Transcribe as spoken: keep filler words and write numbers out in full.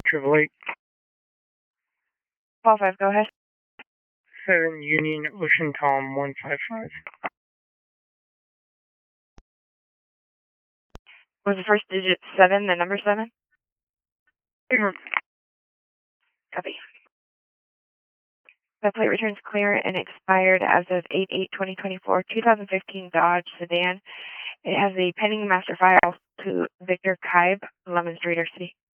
Triple Eight. Paul five, go ahead. Seven Union Ocean Tom one five five. Was the first digit seven, the number seven? Mm-hmm. Copy. The plate returns clear and expired as of eight eight twenty twenty-four, twenty fifteen Dodge sedan. It has a pending master file to Victor Kaib, Lemons, Raider City.